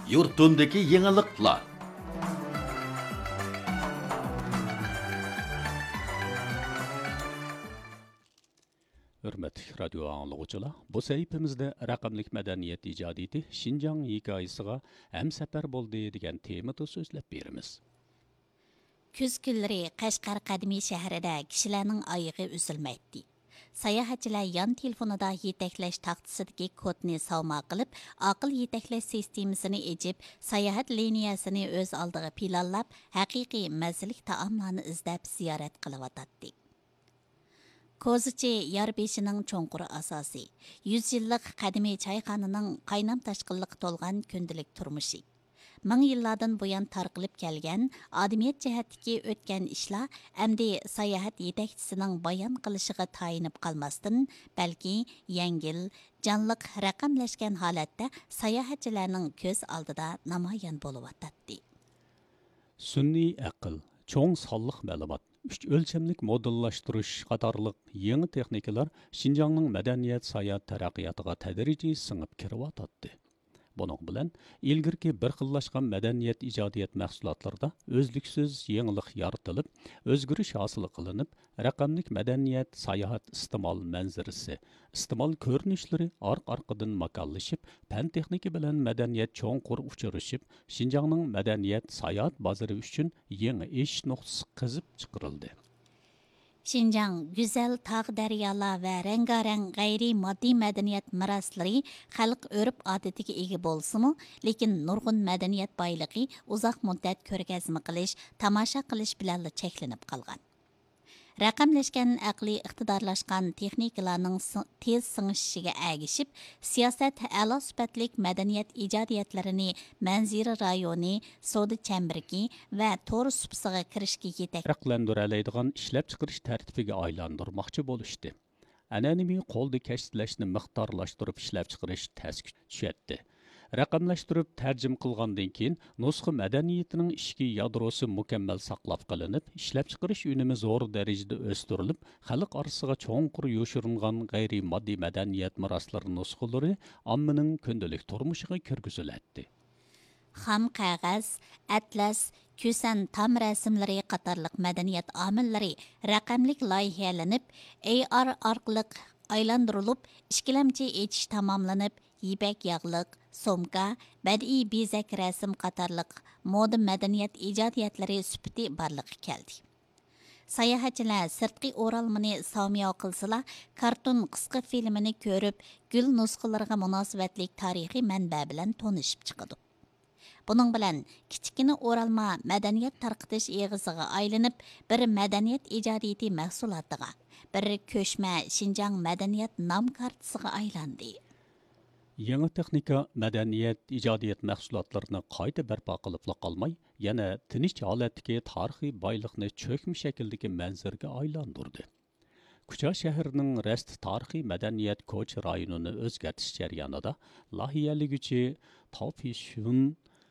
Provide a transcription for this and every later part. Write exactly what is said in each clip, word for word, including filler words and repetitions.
yurtundagi yangiliklar. Hürmetli radyo anlıqçılar, bu səhifəmizdə rəqəmlik mədəniyyət icadiyeti Şinjan hekayəsiga həm səfər boldu degan temada sözləb berimiz. Күз күнләре Қашқар қадими шәһәрендә кешеләрнең айыгы үзелмәйди. Саяхатчылар ян телефонында етәкләш тактысыдагы кодны саuma кылып, акыл етәкләш системасын эҗип, саяхат линиясын өз алдыга планлап, хакыйкый мәзлик таамларны издәп зиярат кылып ататты. Kozichi Yarbeshining cho'nquri asosi, yuz yillik qadimiy choyxonaning qaynam tashqinliq to'lgan kundalik turmushi. Ming yillardan buyon tarqilib kelgan odamiyat jihatdagi o'tgan ishlar endi sayohat yetakchisining bayon qilishiga tayinib qolmasdan, balki yengil, jonliq raqamlashgan holatda sayohatchilarning ko'z oldida namoyon bo'lib o'tadi. Sunniy aql, cho'ng sonliq ma'lumot, üç ölçemlik modellashtirish qatorliq yangi texnikalar Şinjanning madaniyat sayohat taraqqiyotiga tadrijiy singib kiryotdi. Buning bilan ilgirki bir xillashgan madaniyat ijodiyat mahsulotlarida o'zliksiz yangilik yaratilib, o'zgarish hosil qilinib, raqamlik madaniyat sayohat iste'mol manzarasi, iste'mol ko'rinishlari orq-orqadan makallashib, fan texnika bilan madaniyat cho'nqur uchrashib, Şinjanning madaniyat sayohat bozori uchun yangi eshik nuqtasi qizib chiqarildi. Şinjan güzel tağ daryolar va rangarang g'ayri moddiy madaniyat meroslari xalq o'rib odatiga ega bo'lsa-mu, lekin nurg'un madaniyat boyligi uzoq muddat ko'rgazma qilish, tomosha qilish bilan cheklanib qolgan. Raqamlashgan aqliy iqtidorlashgan texnikalarning tez sing'ishiga agishib, siyosat a'lo sifatlik madaniyat ijodiyatlarini manzira rayoni, savdo chambirki va to'g'ri supsiga kirishga yetak raqamlantiradigan ishlab chiqarish tartibiga aylantirmoqchi bo'lishdi. An'anaviy qo'lda kasblashni miqdorlashtirib ishlab chiqarish tasga tushadi. Raqamlashtirib tarjim qilgandan keyin nusxa madaniyatining ishki yadrosi mukammal saqlab qilinib, ishlab chiqarish unumi zo'r darajada o'stirilib, xalq orasiga cho'nqur yoshiringan g'ayri moddiy madaniyat meroslari nusxalari ommaning kundalik turmushiga kirgiziladi. Xam qog'oz, atlas, ko'san tam rasmlari qatorliq madaniyat omillari raqamlik loyihalanib, A R orqali aylantirilib, ishkilamchi etish tamomlanib, yipak yog'liq, somka, badiiy bezak rasm qatorliq moda madaniyat ijodiyatlari sifati barliqqa keldi. Sayohatchilar sirtqi o'ralmani samiyo qilsalar, karton qisqa filmini ko'rib, gul nusxalariga munosabatlik tarixiy manba bilan tonishib chiqadi. Buning bilan kichkina o'ralma madaniyat tarqitish eg'iziga aylanib, bir madaniyat ijodiyati mahsulotiga, bir ko'chma Şinjan madaniyat nom kartasiga aylandi. Yangi texnika madaniyat ijodiyat mahsulotlarini qayta barpo qilib qolmay, yana tinch holatdagi tarixiy boyliqni cho'kma shakldagi manzarga aylantirdi. Kucha shahrining rest tarixiy madaniyat ko'ch rayonini o'zgartish jarayonida loyihaliguvchi Tawfishun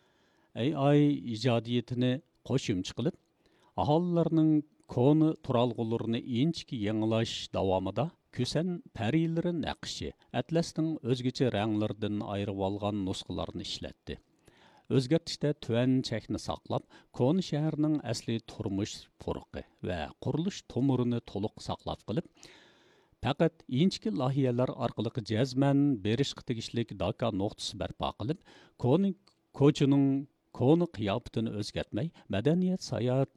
A I ijodiyatini qo'shimcha qilib, aholilarning koni turalg'ularini inchki yangilash davomida Kösen pəriləri nəqşi, atlasning o'zgacha ranglardan ayırıb olgan nusxalarni ishlatdi. O'zgartishda tuvan chekni saqlab, Koni shaharning asli turmush puruqi va qurilish to'mirini to'liq saqlab qilib, faqat inchki loyihalar orqali jazman berishga tegishlik daka nuqtasi barpo qilib, Koni ko'chining koni qiyofatini o'zgartmay, madaniyat sayohat